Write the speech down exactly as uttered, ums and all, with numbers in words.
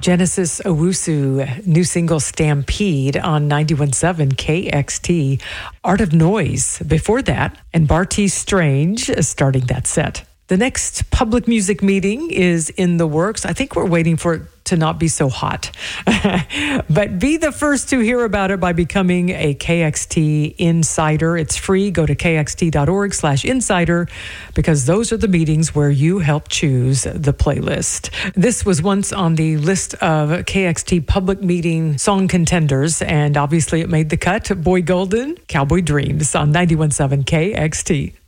Genesis Owusu, new single Stampede on ninety-one point seven K X T. Art of Noise before that, and Barty Strange starting that set. The next public music meeting is in the works. I think we're waiting for it to not be so hot. But be the first to hear about it by becoming a K X T Insider. It's free. Go to kxt.org slash insider because those are the meetings where you help choose the playlist. This was once on the list of K X T public meeting song contenders, and obviously it made the cut. Boy Golden, Cowboy Dreams on ninety-one point seven K X T.